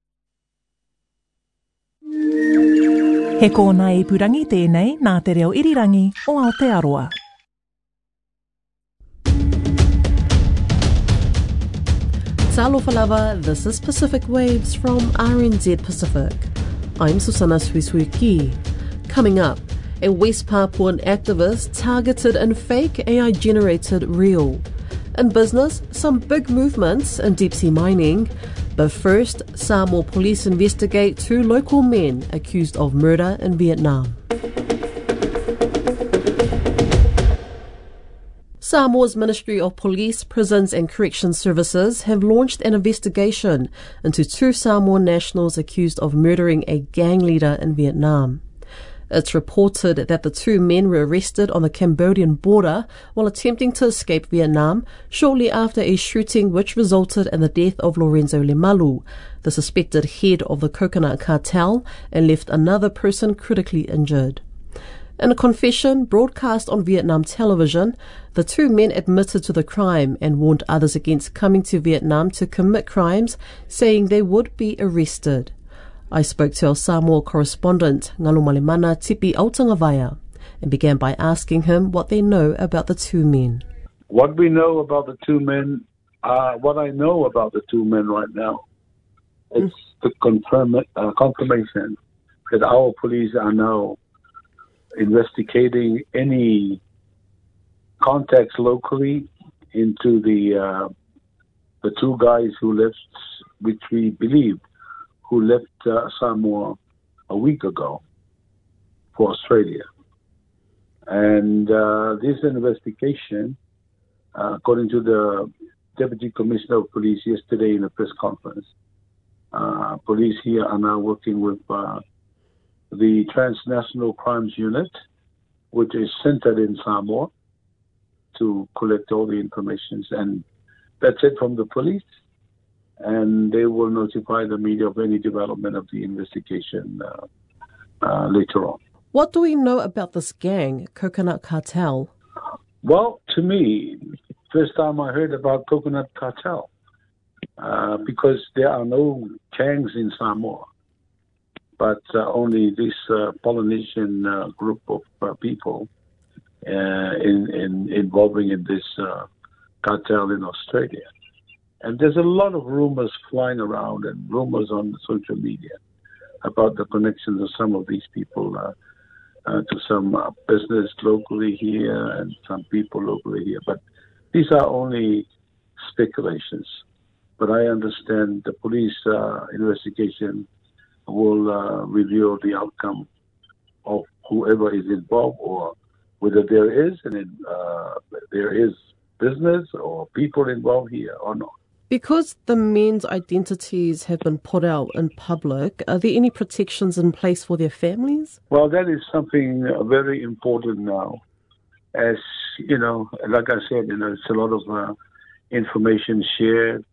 He kōna ipurangi tēnei nā te reo irirangi o Aotearoa. Talofa lava, this is Pacific Waves from R N Z Pacific. I'm Susana Suisuiki. Coming up, a West Papuan activist targeted in fake A I-generated reel. In business, some big movements in deep-sea mining. But first, Samoa police investigate two local men accused of murder in Vietnam. Samoa's Ministry of Police, Prisons and Corrections Services have launched an investigation into two Samoan nationals accused of murdering a gang leader in Vietnam. It's reported that the two men were arrested on the Cambodian border while attempting to escape Vietnam shortly after a shooting which resulted in the death of Lorenzo Lemalu, the suspected head of the coconut cartel, and left another person critically injured. In a confession broadcast on Vietnam television, the two men admitted to the crime and warned others against coming to Vietnam to commit crimes, saying they would be arrested. I spoke to our Samoa correspondent, Ngalumalimana Tipi Autangawaya, and began by asking him what they know about the two men. What we know about the two men, uh, what I know about the two men right now, it's the confirm, uh, confirmation that our police are now investigating any contacts locally into the uh, the two guys who left, which we believe, who left uh, Samoa a week ago for Australia. And uh, this investigation, uh, according to the Deputy Commissioner of Police yesterday in a press conference, uh, police here are now working with uh, the Transnational Crimes Unit, which is centered in Samoa, to collect all the information. And that's it from the police. And they will notify the media of any development of the investigation uh, uh, later on. What do we know about this gang, Coconut Cartel? Well, to me, first time I heard about Coconut Cartel, uh, because there are no gangs in Samoa, but uh, only this uh, Polynesian uh, group of uh, people uh, in, in involving in this uh, cartel in Australia. And there's a lot of rumors flying around and rumors on social media about the connections of some of these people uh, uh, to some uh, business locally here and some people locally here. But these are only speculations. But I understand the police uh, investigation will uh, reveal the outcome of whoever is involved, or whether there is and uh, there is business or people involved here or not. Because the men's identities have been put out in public, are there any protections in place for their families? Well, that is something very important now. As, you know, like I said, you know, it's a lot of uh, information shared.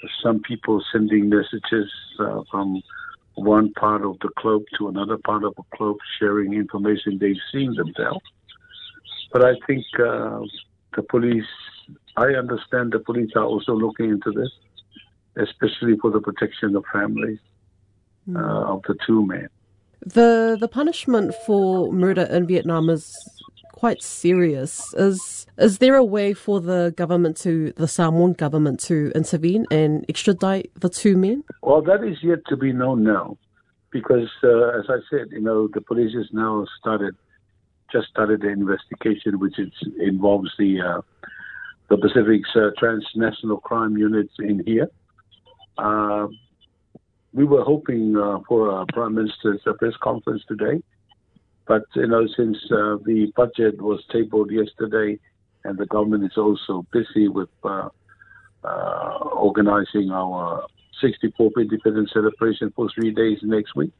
some people sending messages uh, from one part of the globe to another part of the globe, sharing information they've seen themselves. But I think uh, the police, I understand the police are also looking into this, especially for the protection of families uh, of the two men. The the punishment for murder in Vietnam is quite serious. Is is there a way for the government to, the Samoan government to intervene and extradite the two men? Well, that is yet to be known now, because uh, as I said, you know, the police has now started, just started the investigation, which is, involves the uh, the Pacific's uh, transnational crime units in here. Uh, we were hoping uh, for a Prime Minister's uh, press conference today. But, you know, since uh, the budget was tabled yesterday and the government is also busy with uh, uh, organizing our sixty-fourth Independence celebration for three days next week.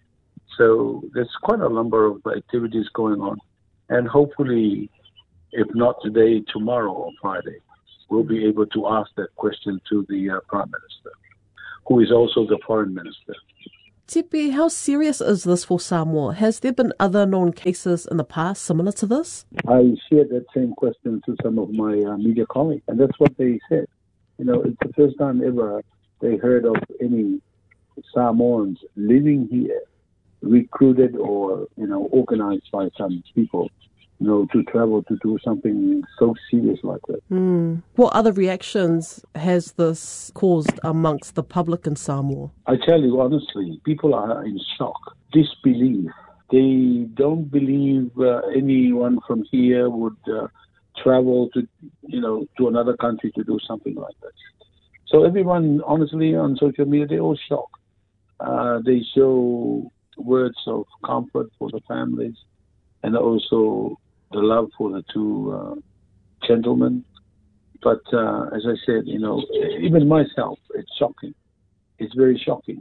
So there's quite a number of activities going on. And hopefully, if not today, tomorrow or Friday, we'll be able to ask that question to the uh, Prime Minister, who is also the Foreign Minister. Tipi, how serious is this for Samoa? Has there been other known cases in the past similar to this? I shared that same question to some of my uh, media colleagues, and that's what they said. You know, it's the first time ever they heard of any Samoans living here, recruited or, you know, organized by some people, you know, to travel to do something so serious like that. Mm. What other reactions has this caused amongst the public in Samoa? I tell you honestly, people are in shock, disbelief. They don't believe uh, anyone from here would uh, travel to, you know, to another country to do something like that. So everyone, honestly, on social media, they're all shocked. Uh, they show words of comfort for the families and also the love for the two uh, gentlemen. But uh, as I said, you know, even myself, it's shocking. It's very shocking.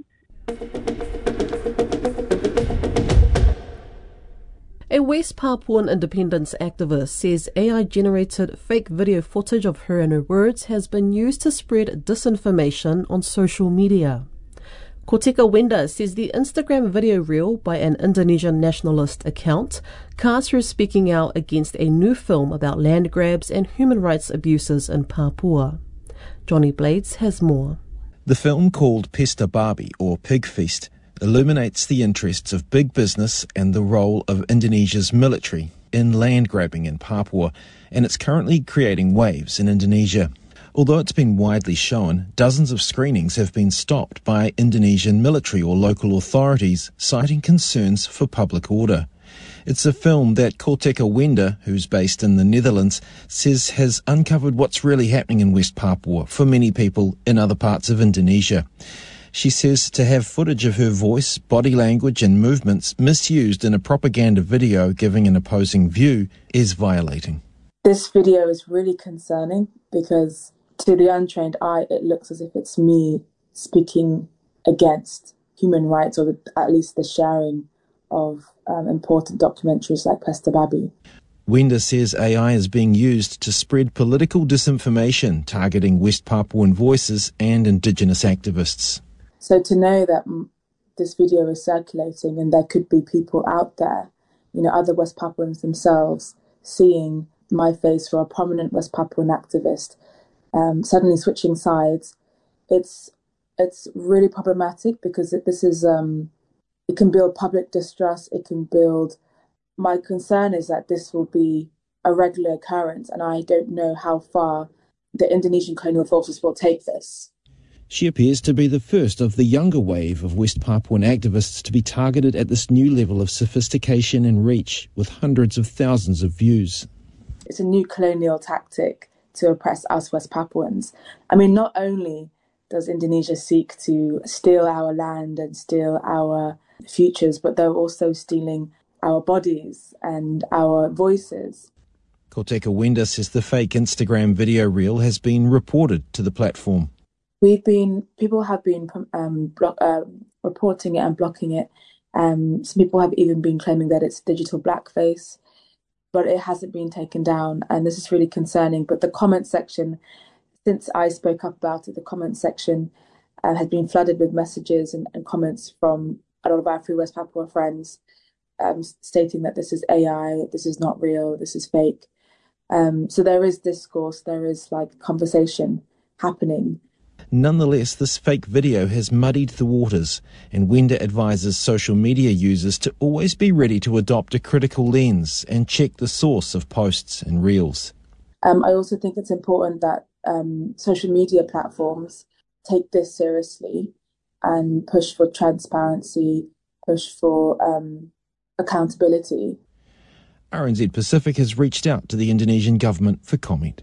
A West Papuan independence activist says A I-generated fake video footage of her and her words has been used to spread disinformation on social media. Koteka Wenda says the Instagram video reel by an Indonesian nationalist account casts her speaking out against a new film about land grabs and human rights abuses in Papua. Johnny Blades has more. The film, called Pesta Babi, or Pig Feast, illuminates the interests of big business and the role of Indonesia's military in land grabbing in Papua, and it's currently creating waves in Indonesia. Although it's been widely shown, dozens of screenings have been stopped by Indonesian military or local authorities, citing concerns for public order. It's a film that Koteka Wenda, who's based in the Netherlands, says has uncovered what's really happening in West Papua for many people in other parts of Indonesia. She says to have footage of her voice, body language and movements misused in a propaganda video giving an opposing view is violating. This video is really concerning because to the untrained eye, it looks as if it's me speaking against human rights, or the, at least the sharing of um, important documentaries like Pesta Babi. Wenda says A I is being used to spread political disinformation targeting West Papuan voices and Indigenous activists. So to know that this video is circulating and there could be people out there, you know, other West Papuans themselves, seeing my face for a prominent West Papuan activist, Um, suddenly switching sides, it's it's really problematic because it, this is um, it can build public distrust. It can build. My concern is that this will be a regular occurrence, and I don't know how far the Indonesian colonial forces will take this. She appears to be the first of the younger wave of West Papuan activists to be targeted at this new level of sophistication and reach, with hundreds of thousands of views. It's a new colonial tactic to oppress us West Papuans. I mean, not only does Indonesia seek to steal our land and steal our futures, but they're also stealing our bodies and our voices. Koteka Wenda says the fake Instagram video reel has been reported to the platform. We've been, people have been um, block, uh, reporting it and blocking it. Um, some people have even been claiming that it's digital blackface, but it hasn't been taken down, and this is really concerning. But the comment section since I spoke up about it, the comment section uh, has been flooded with messages and, and comments from a lot of our Free West Papua friends um, stating that this is A I, this is not real, this is fake. Um, so there is discourse, there is like conversation happening. Nonetheless, this fake video has muddied the waters, and Wenda advises social media users to always be ready to adopt a critical lens and check the source of posts and reels. Um, I also think it's important that um, social media platforms take this seriously and push for transparency, push for um, accountability. R N Z Pacific has reached out to the Indonesian government for comment.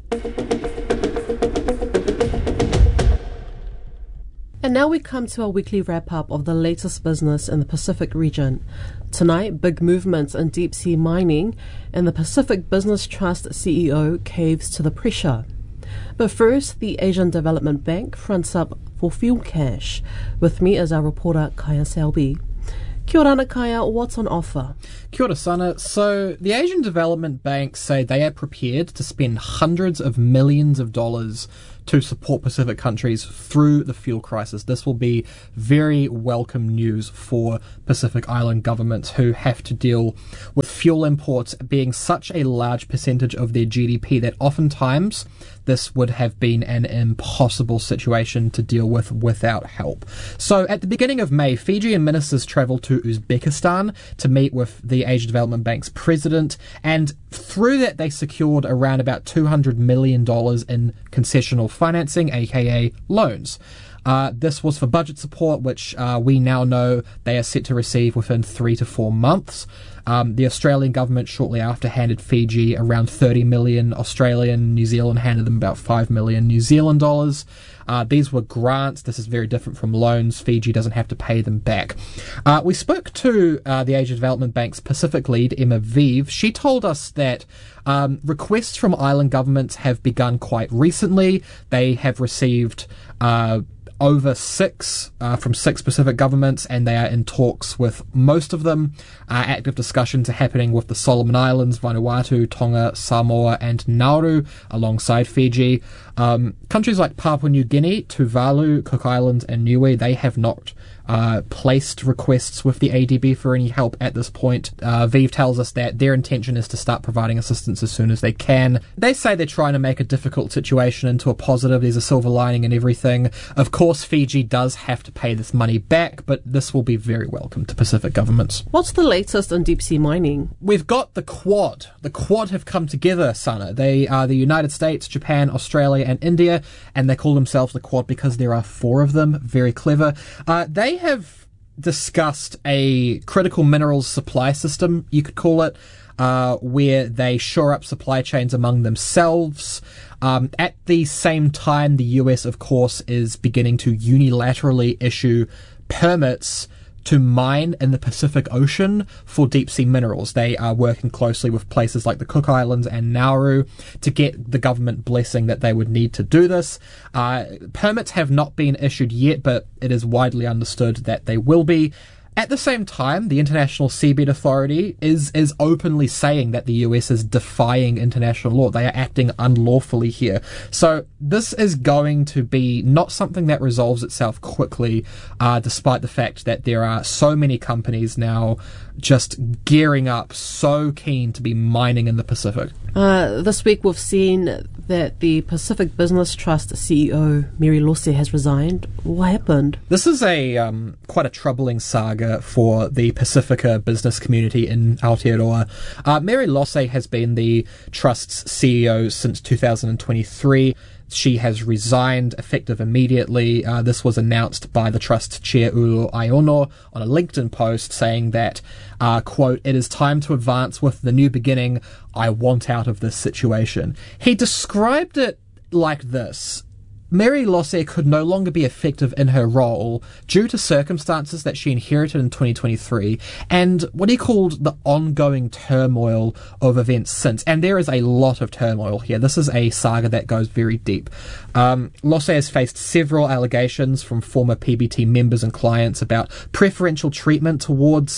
And now we come to our weekly wrap-up of the latest business in the Pacific region. Tonight, big movements in deep-sea mining, and the Pacific Business Trust C E O caves to the pressure. But first, the Asian Development Bank fronts up for fuel cash. With me is our reporter, Kaya Selby. Kia ora, Kaya, what's on offer? Kia ora, Sana. So, the Asian Development Bank say they are prepared to spend hundreds of millions of dollars to support Pacific countries through the fuel crisis. This will be very welcome news for Pacific Island governments who have to deal with fuel imports being such a large percentage of their G D P that oftentimes this would have been an impossible situation to deal with without help. So at the beginning of May, Fijian ministers travelled to Uzbekistan to meet with the Asian Development Bank's president, and through that they secured around about two hundred million dollars in concessional financing, aka loans. Uh, this was for budget support, which uh, we now know they are set to receive within three to four months. Um, the Australian government shortly after handed Fiji around thirty million Australian. New Zealand handed them about five million New Zealand dollars. Uh, these were grants. This is very different from loans. Fiji doesn't have to pay them back. Uh, we spoke to uh, the Asian Development Bank's Pacific lead, Emma Vive. She told us that um, requests from island governments have begun quite recently. They have received uh, over six uh, from six Pacific governments, and they are in talks with most of them. Uh, active discussions are happening with the Solomon Islands, Vanuatu, Tonga, Samoa, and Nauru, alongside Fiji. Um, countries like Papua New Guinea, Tuvalu, Cook Islands, and Niue, they have not uh, placed requests with the A D B for any help at this point. Uh, Vive tells us that their intention is to start providing assistance as soon as they can. They say they're trying to make a difficult situation into a positive. There's a silver lining and everything. Of course, Fiji does have to pay this money back, but this will be very welcome to Pacific governments. What's the latest on deep-sea mining? We've got the Quad. The Quad have come together, Sana. They are the United States, Japan, Australia, and India, and they call themselves the Quad because there are four of them. Very clever. Uh, they have discussed a critical minerals supply system, you could call it, uh, where they shore up supply chains among themselves. Um, at the same time, the U S, of course, is beginning to unilaterally issue permits to mine in the Pacific Ocean for deep-sea minerals. They are working closely with places like the Cook Islands and Nauru to get the government blessing that they would need to do this. Uh, permits have not been issued yet, but it is widely understood that they will be. At the same time, the International Seabed Authority is is openly saying that the U S is defying international law. They are acting unlawfully here. So this is going to be not something that resolves itself quickly, uh, despite the fact that there are so many companies now just gearing up, so keen to be mining in the Pacific. Uh, this week we've seen that the Pacific Business Trust C E O, Mary Losse, has resigned. What happened? This is a um, quite a troubling saga for the Pacifica business community in Aotearoa. Uh, Mary Losse has been the Trust's C E O since two thousand twenty-three. She has resigned effective immediately. Uh, this was announced by the Trust Chair Ulu Aiono on a LinkedIn post saying that, uh, quote, "It is time to advance with the new beginning. I want out of this situation." He described it like this. Mary Losse could no longer be effective in her role due to circumstances that she inherited in twenty twenty-three and what he called the ongoing turmoil of events since. And there is a lot of turmoil here. This is a saga that goes very deep. Um, Losse has faced several allegations from former P B T members and clients about preferential treatment towards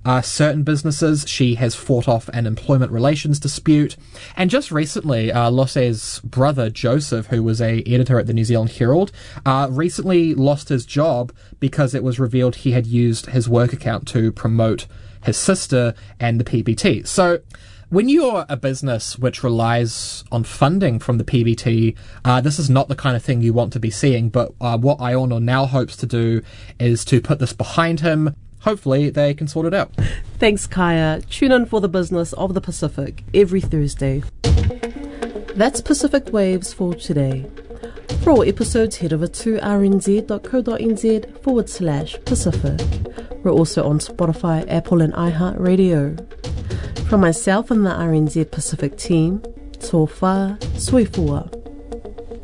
uh, certain businesses. She has fought off an employment relations dispute. And just recently, uh, Losse's brother, Joseph, who was a editor at the New Zealand Herald, uh, recently lost his job because it was revealed he had used his work account to promote his sister and the P B T. So when you're a business which relies on funding from the P B T, uh, this is not the kind of thing you want to be seeing, but uh, what Iono now hopes to do is to put this behind him. Hopefully they can sort it out. Thanks, Kaya. Tune in for the business of the Pacific every Thursday. That's Pacific Waves for today. For all episodes, head over to rnz.co.nz forward slash Pacific. We're also on Spotify, Apple and iHeartRadio. From myself and the R N Z Pacific team, tō whā, sui fua.